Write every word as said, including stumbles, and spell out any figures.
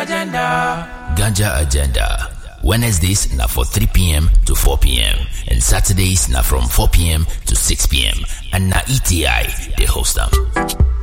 Agenda. Ganja Agenda. Wednesdays na for three p.m. to four p.m. and Saturdays na from four p.m. to six p.m. and na E T I they host them.